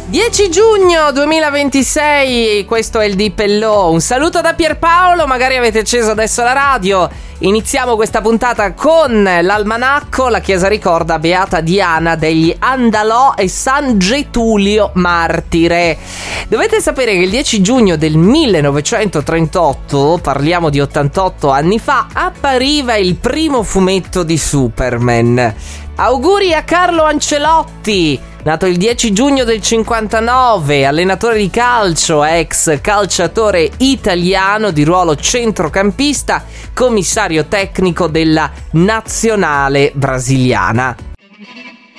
10 giugno 2026, questo è il Deep Hello. Un saluto da Pierpaolo, magari avete acceso adesso la radio. Iniziamo questa puntata con l'almanacco. La Chiesa ricorda Beata Diana degli Andalò e San Getulio martire. Dovete sapere che il 10 giugno del 1938, parliamo di 88 anni fa, appariva il primo fumetto di Superman. Auguri a Carlo Ancelotti, nato il 10 giugno del 59, allenatore di calcio, ex calciatore italiano di ruolo centrocampista, commissario tecnico della nazionale brasiliana.